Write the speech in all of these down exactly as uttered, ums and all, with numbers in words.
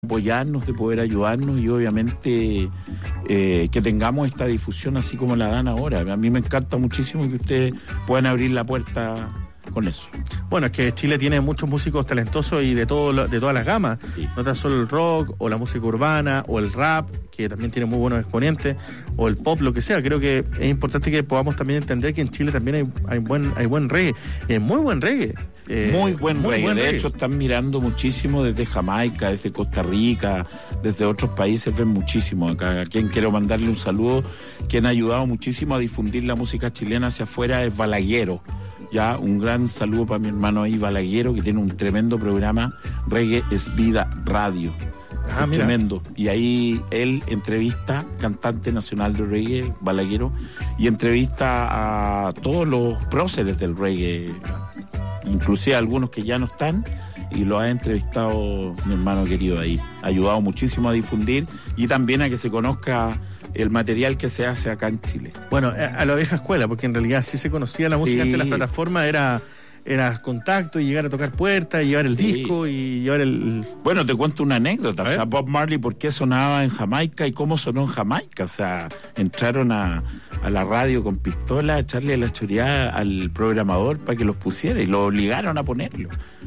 apoyarnos, de poder ayudarnos y obviamente eh, que tengamos esta difusión así como la dan ahora. A mí me encanta muchísimo que ustedes puedan abrir la puerta con eso. Bueno, es que Chile tiene muchos músicos talentosos y de todo de todas las gamas, sí. No tan solo el rock o la música urbana o el rap, que también tiene muy buenos exponentes, o el pop, lo que sea. Creo que es importante que podamos también entender que en Chile también hay, hay buen hay buen reggae, eh, muy buen reggae. Eh, muy buen muy reggae, buen de reggae. Hecho están mirando muchísimo desde Jamaica, desde Costa Rica, desde otros países ven muchísimo acá. A quien quiero mandarle un saludo, quien ha ayudado muchísimo a difundir la música chilena hacia afuera es Balaguero. Ya, un gran saludo para mi hermano ahí, Balaguero, que tiene un tremendo programa, Reggae es Vida Radio. Ah, tremendo. Y ahí él entrevista, cantante nacional de reggae, Balaguero, y entrevista a todos los próceres del reggae, inclusive algunos que ya no están, y lo ha entrevistado mi hermano querido ahí. Ha ayudado muchísimo a difundir y también a que se conozca el material que se hace acá en Chile. Bueno, a la vieja escuela, porque en realidad sí se conocía la música sí. Antes de las plataformas, era... era contacto y llegar a tocar puertas y llevar el sí. disco y llevar el... Bueno, te cuento una anécdota. O sea, Bob Marley, ¿por qué sonaba en Jamaica y cómo sonó en Jamaica? O sea, entraron a, a la radio con pistola a echarle la choreada al programador para que los pusiera y lo obligaron a ponerlo.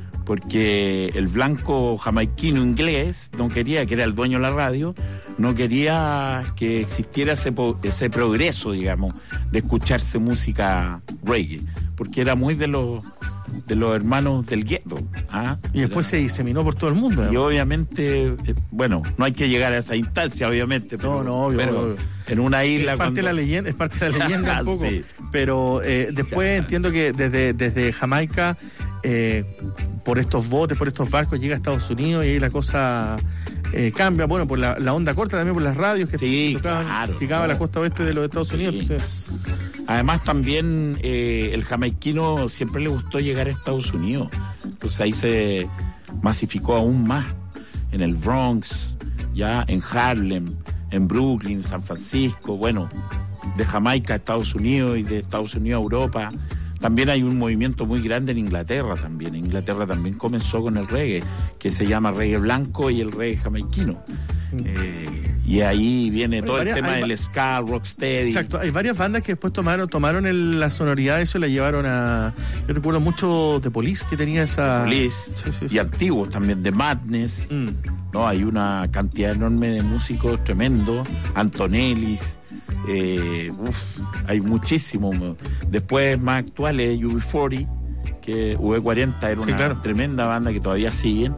Porque el blanco jamaiquino inglés no quería, que era el dueño de la radio, no quería que existiera ese, ese progreso, digamos, de escucharse música reggae, porque era muy de los de los hermanos del gueto. ¿ah? Y después era... se diseminó por todo el mundo. Y obviamente, eh, bueno, no hay que llegar a esa instancia, obviamente. Pero, no, no, obvio, pero obvio. En una isla... Es parte cuando... de la leyenda, es parte de la leyenda un poco. Sí. Pero eh, después claro. Entiendo que desde, desde Jamaica... Eh, por estos botes, por estos barcos llega a Estados Unidos y ahí la cosa eh, cambia, bueno, por la, la onda corta también, por las radios que sí, tocaban, claro, llegaba no. a la costa oeste de los Estados sí. Unidos. Entonces... Además también eh, el jamaiquino siempre le gustó llegar a Estados Unidos, entonces ahí se masificó aún más, en el Bronx, ya en Harlem, en Brooklyn, San Francisco, bueno, de Jamaica a Estados Unidos y de Estados Unidos a Europa. También hay un movimiento muy grande en Inglaterra también. En Inglaterra también comenzó con el reggae, que se llama reggae blanco y el reggae jamaiquino. Mm. Eh, y ahí viene Oye, todo varias, el tema del va... ska, rocksteady. Exacto, hay varias bandas que después tomaron tomaron el, la sonoridad de eso y la llevaron a... Yo recuerdo mucho de Police, que tenía esa... Police, sí, sí, sí. Y antiguos también, de Madness. Mm. No, hay una cantidad enorme de músicos tremendos, Antonellis, eh, uf, hay muchísimo. Después más actuales, U B cuarenta, que U B cuarenta era sí, una claro. tremenda banda que todavía siguen,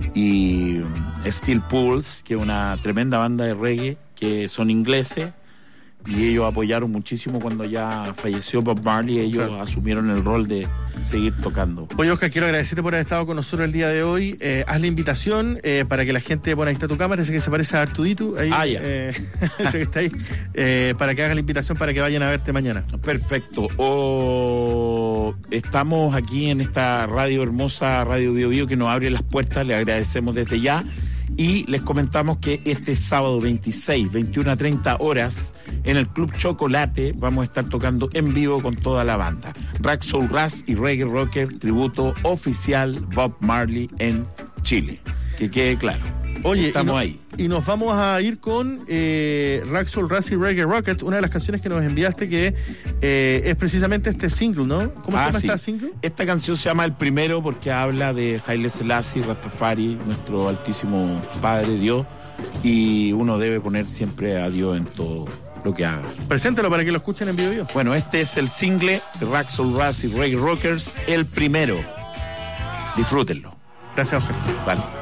y Steel Pulse, que es una tremenda banda de reggae, que son ingleses, y ellos apoyaron muchísimo cuando ya falleció Bob Marley, ellos claro. asumieron el rol de seguir tocando. Oye, Oscar, quiero agradecerte por haber estado con nosotros el día de hoy. Eh, haz la invitación eh, para que la gente, bueno, ahí está tu cámara, ese que se parece a Artudito, ahí, ah, ya. Eh, ese que está ahí, eh, para que hagas la invitación para que vayan a verte mañana. Perfecto. Oh, estamos aquí en esta radio hermosa, Radio Bio Bio, que nos abre las puertas, le agradecemos desde ya. Y les comentamos que este sábado veintiséis, veintiuna a treinta horas, en el Club Chocolate vamos a estar tocando en vivo con toda la banda. Rock Soul Ras y Reggae Rocker, tributo oficial Bob Marley en Chile. Que quede claro. Oye, estamos y no, ahí. Y nos vamos a ir con eh, Rock Soul Ras y Reggae Rocket, una de las canciones que nos enviaste, que eh, es precisamente este single, ¿no? ¿Cómo ah, se llama sí. esta single? Esta canción se llama El Primero porque habla de Haile Selassie, Rastafari, nuestro altísimo Padre Dios, y uno debe poner siempre a Dios en todo lo que haga. Preséntelo para que lo escuchen en vivo yo. Bueno, este es el single de Rock Soul Ras y Reggae Rockers, El Primero. Disfrútenlo. Gracias, Oscar. Vale.